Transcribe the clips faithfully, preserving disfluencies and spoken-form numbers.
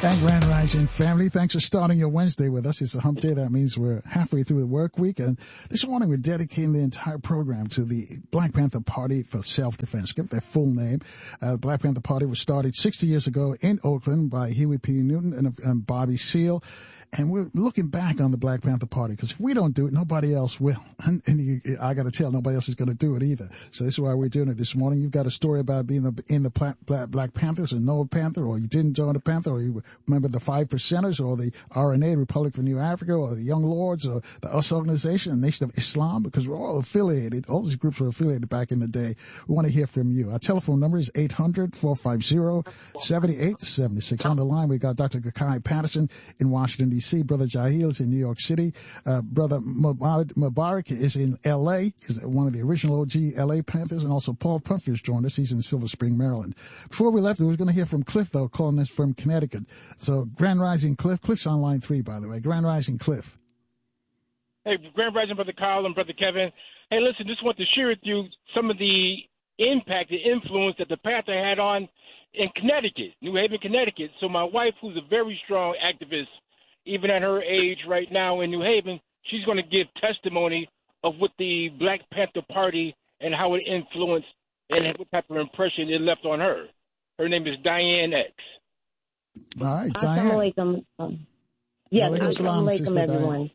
And Grand Rising family, thanks for starting your Wednesday with us. It's a hump day. That means we're halfway through the work week. And this morning we're dedicating the entire program to the Black Panther Party for Self-Defense. Give their full name. Uh, the Black Panther Party was started sixty years ago in Oakland by Huey P. Newton and, and Bobby Seale. And we're looking back on the Black Panther Party because if we don't do it, nobody else will. And, and you, I got to tell, nobody else is going to do it either. So this is why we're doing it this morning. You've got a story about being the, in the Black, Black Panthers or no Panther, or you didn't join the Panther, or you remember the Five Percenters, or the R N A, Republic for New Africa, or the Young Lords, or the U S Organization, Nation of Islam, because we're all affiliated. All these groups were affiliated back in the day. We want to hear from you. Our telephone number is eight hundred, four five zero, seven eight seven six. On the line, we got Doctor Gakai Patterson in Washington, D C, Brother Jahil is in New York City. Uh, Brother Mubarak is in L A, is one of the original O G L A Panthers, and also Paul Pumphrey joined us. He's in Silver Spring, Maryland. Before we left, we were going to hear from Cliff, though, calling us from Connecticut. So, Grand Rising Cliff. Cliff's on line three, by the way. Grand Rising Cliff. Hey, Grand Rising, Brother Kyle and Brother Kevin. Hey, listen, just want to share with you some of the impact, the influence that the Panther had on in Connecticut, New Haven, Connecticut. So my wife, who's a very strong activist, even at her age right now in New Haven, she's going to give testimony of what the Black Panther Party and how it influenced and what type of impression it left on her. Her name is Diane X. All right, Diane. Assalamu alaikum. Um, yes, assalamu alaikum, everyone.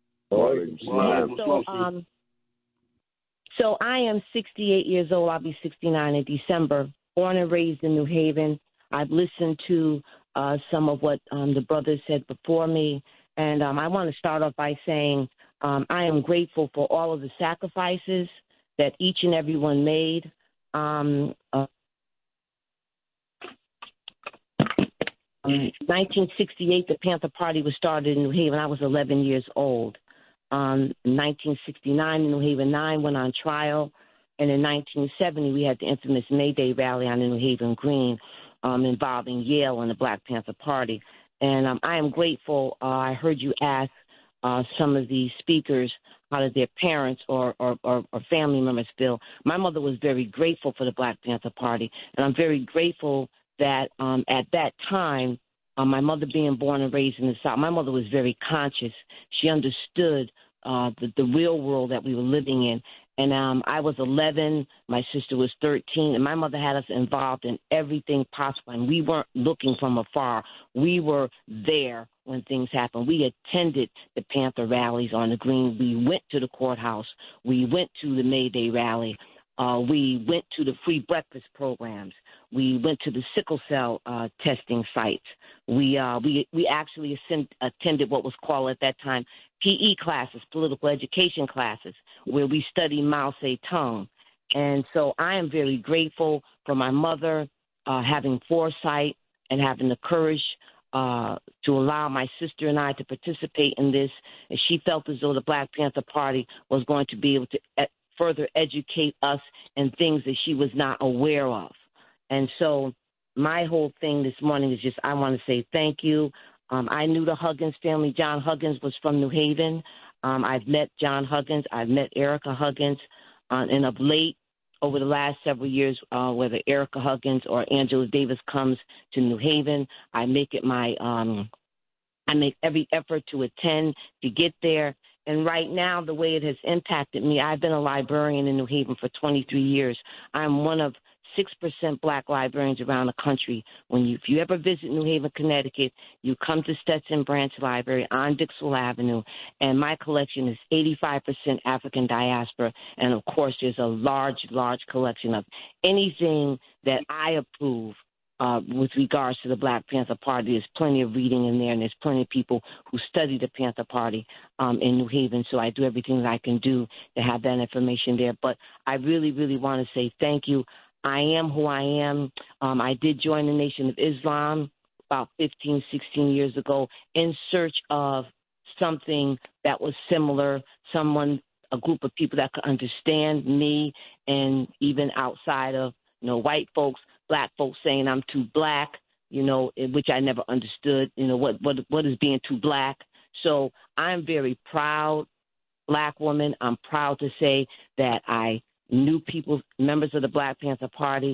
So, um, so I am sixty-eight years old. I'll be sixty-nine in December. Born and raised in New Haven. I've listened to uh, some of what um, the brothers said before me, and um, I want to start off by saying um, I am grateful for all of the sacrifices that each and every one made. Um, uh, um, nineteen sixty-eight, the Panther Party was started in New Haven. I was eleven years old. Um, in nineteen sixty-nine, the New Haven Nine went on trial. And in nineteen seventy, we had the infamous May Day rally on the New Haven Green um, involving Yale and the Black Panther Party. And um, I am grateful. Uh, I heard you ask uh, some of the speakers how did their parents or, or, or, or family members feel. My mother was very grateful for the Black Panther Party, and I'm very grateful that um, at that time, uh, my mother being born and raised in the South, my mother was very conscious. She understood uh, the, the real world that we were living in. And um, I was eleven, my sister was thirteen, and my mother had us involved in everything possible. And we weren't looking from afar. We were there when things happened. We attended the Panther rallies on the Green. We went to the courthouse. We went to the May Day rally. Uh, we went to the free breakfast programs. We went to the sickle cell uh, testing sites. We uh, we we actually ascend, attended what was called at that time P E classes, political education classes, where we study Mao Zedong. And so I am very grateful for my mother uh, having foresight and having the courage uh, to allow my sister and I to participate in this. And she felt as though the Black Panther Party was going to be able to e- further educate us in things that she was not aware of. And so my whole thing this morning is just I want to say thank you. Um, I knew the Huggins family. John Huggins was from New Haven. Um, I've met John Huggins. I've met Erica Huggins. Uh, and of late, over the last several years, uh, whether Erica Huggins or Angela Davis comes to New Haven, I make it my um, I make every effort to attend, to get there. And right now, the way it has impacted me, I've been a librarian in New Haven for twenty-three years. I'm one of six percent black librarians around the country. When you, if you ever visit New Haven, Connecticut, you come to Stetson Branch Library on Dixwell Avenue, and my collection is eighty-five percent African diaspora. And, of course, there's a large, large collection of anything that I approve uh, with regards to the Black Panther Party. There's plenty of reading in there, and there's plenty of people who study the Panther Party um, in New Haven. So I do everything that I can do to have that information there. But I really, really want to say thank you. I am who I am. Um, I did join the Nation of Islam about fifteen, sixteen years ago in search of something that was similar, someone, a group of people that could understand me, and even outside of, you know, white folks, black folks saying I'm too black, you know, which I never understood, you know, what, what, what is being too black. So I'm very proud black woman. I'm proud to say that I knew people, members of the Black Panther Party,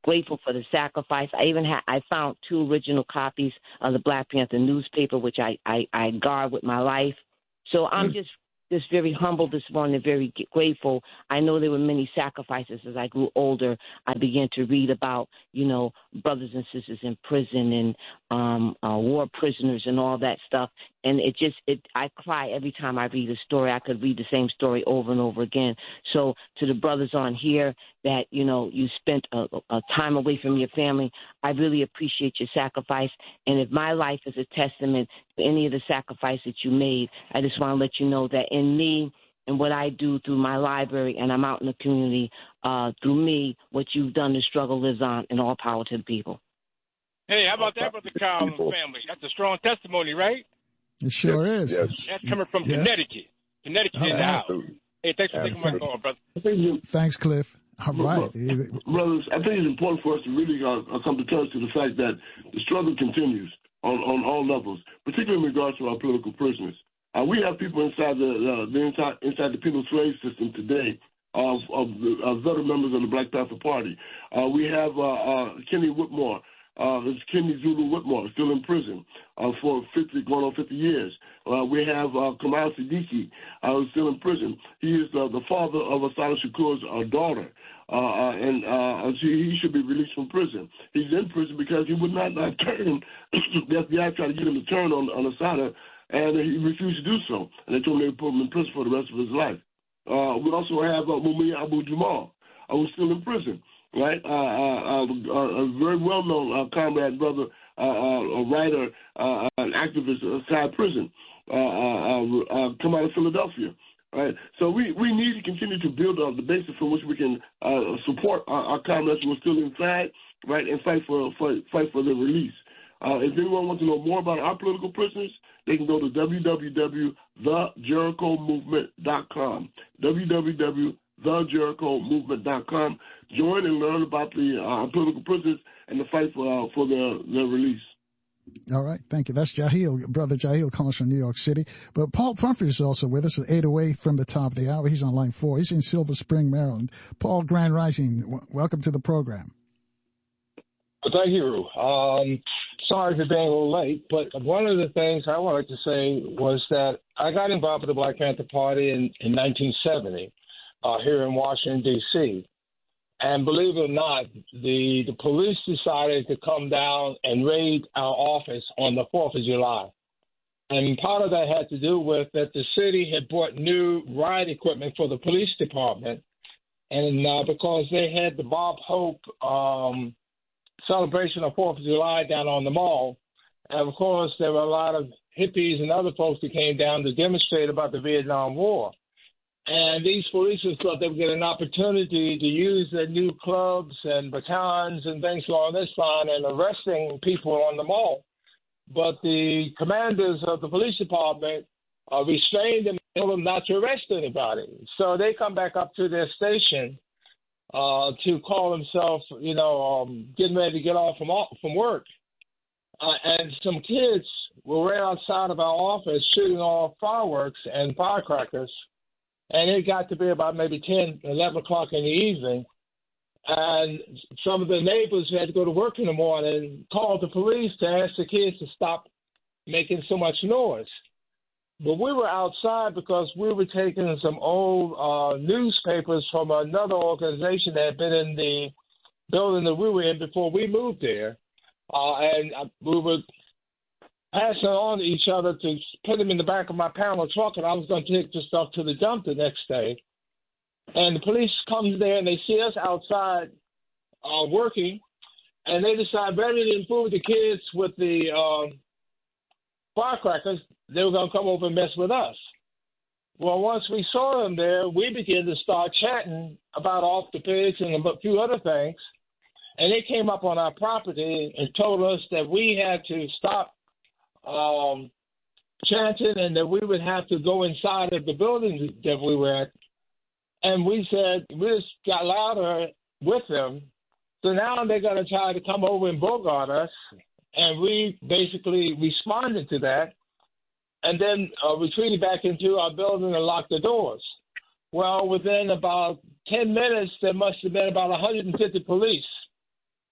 grateful for the sacrifice. I even had I found two original copies of the Black Panther newspaper, which I, I, I guard with my life. So I'm just just very humble this morning, very grateful. I know there were many sacrifices. As I grew older, I began to read about, you know, brothers and sisters in prison and um, uh, war prisoners and all that stuff. And it just, it, I cry every time I read a story. I could read the same story over and over again. So to the brothers on here that, you know, you spent a, a time away from your family, I really appreciate your sacrifice. And if my life is a testament to any of the sacrifice that you made, I just want to let you know that in me and what I do through my library and I'm out in the community, uh, through me, what you've done, the struggle lives on, and all power to the people. Hey, how about that, Brother Kyle and family? That's a strong testimony, right? It sure yes, is. Yes. That's coming from yes. Connecticut. Connecticut all in right. the house. Hey, thanks for taking my call, brother. Thanks, Cliff. All right. Brothers, I think it's important for us to really uh, come to terms to the fact that the struggle continues on, on all levels, particularly in regards to our political prisoners. Uh, we have people inside the, uh, the inside, inside the penal slave system today of, of the of veteran members of the Black Panther Party. Uh, we have uh, uh, Kenny Whitmore. Uh, it's Kenny Zulu Whitmore, still in prison uh, for fifty, going on fifty years. Uh, we have uh, Kamal Siddiqui, uh, who's still in prison. He is uh, the father of Asada Shakur's uh, daughter, uh, uh, and uh, she, he should be released from prison. He's in prison because he would not uh, turn. The F B I tried to get him to turn on, on Asada, and he refused to do so. And they told him they would put him in prison for the rest of his life. Uh, we also have uh, Mumia Abu Jamal, uh, who's still in prison. Right, uh, uh, uh, a very well-known uh, comrade, brother, uh, uh, a writer, uh, an activist outside prison, uh, uh, uh, come out of Philadelphia. Right, so we, we need to continue to build on the basis from which we can uh, support our, our comrades who are still inside, right, and fight for fight, fight for their release. Uh, if anyone wants to know more about our political prisoners, they can go to w w w dot the jericho movement dot com. w w w dot the jericho movement dot com. Join and learn about the uh, political prisoners and the fight for uh, for their, their release. All right. Thank you. That's Jahil, Brother Jahil calling from New York City. But Paul Pumphrey is also with us at eight oh eight from the top of the hour. He's on line four. He's in Silver Spring, Maryland. Paul, Grand Rising, w- welcome to the program. Well, thank you. Um, sorry for being a little late, but one of the things I wanted to say was that I got involved with the Black Panther Party in, in nineteen seventy uh, here in Washington, D C And believe it or not, the, the police decided to come down and raid our office on the fourth of July. And part of that had to do with that the city had bought new riot equipment for the police department. And uh, because they had the Bob Hope um, celebration of fourth of July down on the mall, and of course there were a lot of hippies and other folks that came down to demonstrate about the Vietnam War. And these policemen thought they would get an opportunity to use their new clubs and batons and things along this line and arresting people on the mall. But the commanders of the police department uh, restrained them and told them not to arrest anybody. So they come back up to their station uh, to call themselves, you know, um, getting ready to get off from, from work. Uh, and some kids were right outside of our office shooting off fireworks and firecrackers. And it got to be about maybe ten, eleven o'clock in the evening. And some of the neighbors who had to go to work in the morning called the police to ask the kids to stop making so much noise. But we were outside because we were taking some old uh, newspapers from another organization that had been in the building that we were in before we moved there. Uh, and we were passing on to each other to put them in the back of my panel truck, and I was going to take the stuff to the dump the next day. And the police comes there, and they see us outside uh, working, and they decide rather than fool the kids with the uh, firecrackers, they were going to come over and mess with us. Well, once we saw them there, we began to start chatting about off the pigs and a few other things, and they came up on our property and told us that we had to stop Um, chanting and that we would have to go inside of the building that we were at. And we said, we just got louder with them. So now they're going to try to come over and bogart us. And we basically responded to that and then uh, retreated back into our building and locked the doors. Well, within about ten minutes, there must have been about one hundred fifty police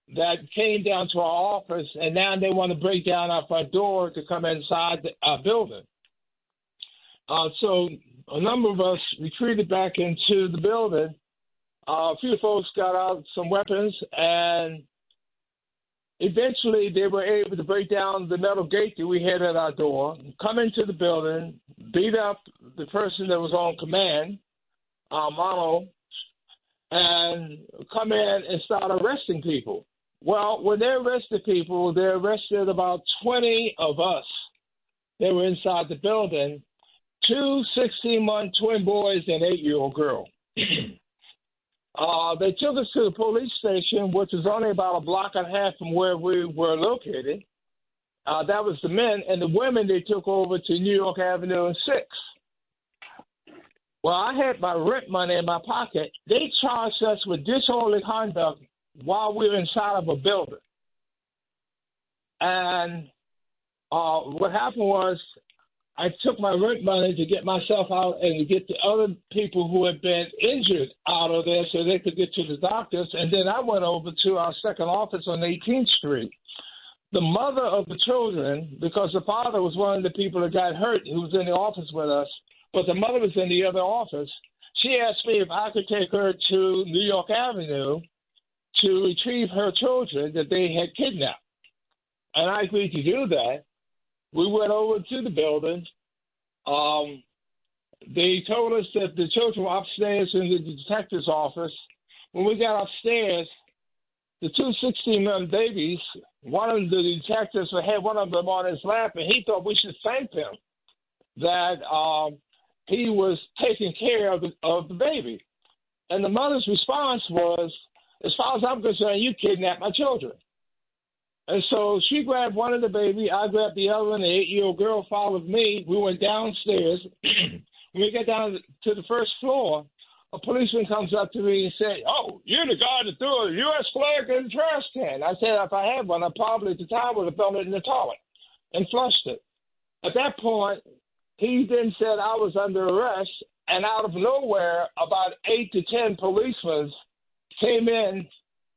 that came down to our office, and now they want to break down our front door to come inside the, our building. Uh, so a number of us retreated back into the building. Uh, a few folks got out some weapons, and eventually they were able to break down the metal gate that we had at our door, come into the building, beat up the person that was on command, uh, Mono, and come in and start arresting people. Well, when they arrested people, they arrested about twenty of us that were inside the building, two sixteen-month twin boys and an eight-year-old girl. uh, they took us to the police station, which is only about a block and a half from where we were located. Uh, that was the men, and the women they took over to New York Avenue and sixth. Well, I had my rent money in my pocket. They charged us with disorderly conduct while we were inside of a building. And uh, what happened was I took my rent money to get myself out and to get the other people who had been injured out of there so they could get to the doctors. And then I went over to our second office on eighteenth Street. The mother of the children, because the father was one of the people that got hurt who was in the office with us, but the mother was in the other office, she asked me if I could take her to New York Avenue to retrieve her children that they had kidnapped. And I agreed to do that. We went over to the building. Um, they told us that the children were upstairs in the detective's office. When we got upstairs, the two sixteen-month babies, one of the detectives had one of them on his lap, and he thought we should thank him that um, he was taking care of the, of the baby. And the mother's response was, as far as I'm concerned, you kidnapped my children. And so she grabbed one of the baby, I grabbed the other one, the eight-year-old girl followed me. We went downstairs. When we got down to the first floor, a policeman comes up to me and said, "Oh, you're the guy that threw a U S flag in the trash can." I said, if I had one, I probably at the time would have thrown it in the toilet and flushed it. At that point, he then said I was under arrest, and out of nowhere, about eight to ten policemen came in.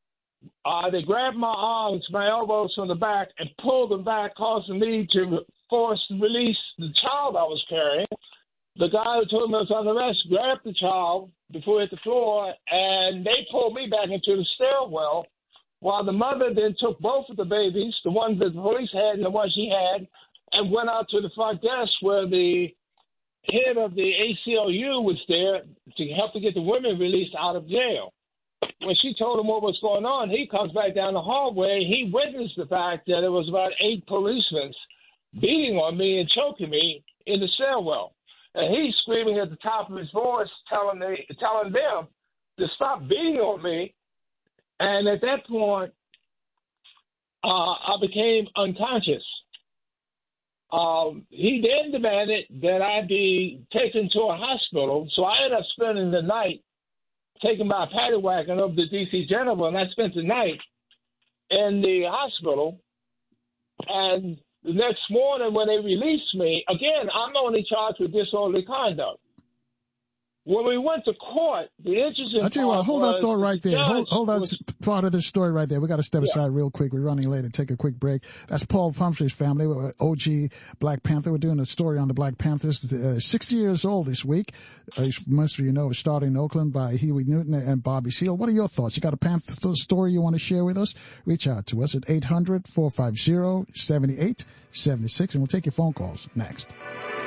Uh, they grabbed my arms, my elbows from the back, and pulled them back, causing me to force release the child I was carrying. The guy who told me I was under arrest grabbed the child before it hit the floor, and they pulled me back into the stairwell, while the mother then took both of the babies, the ones that the police had and the ones she had, and went out to the front desk where the head of the A C L U was there to help to get the women released out of jail. When she told him what was going on, he comes back down the hallway. He witnessed the fact that there was about eight policemen beating on me and choking me in the stairwell. And he's screaming at the top of his voice, telling me, telling them to stop beating on me. And at that point, uh, I became unconscious. Um, he then demanded that I be taken to a hospital. So I ended up spending the night taken by a paddy wagon up to D C General, and I spent the night in the hospital. And the next morning when they released me, again, I'm only charged with disorderly conduct. When we went to court, the interesting I'll tell you what, hold that thought right there. Hold, hold that was, part of this story right there. We got to step yeah. aside real quick. We're running late and take a quick break. That's Paul Pumphrey's family, O G Black Panther. We're doing a story on the Black Panthers. Uh, sixty years old this week. Uh, most of you know, starting in Oakland by Huey Newton and Bobby Seale. What are your thoughts? You got a Panther story you want to share with us? Reach out to us at eight hundred, four five zero, seven eight seven six, and we'll take your phone calls next.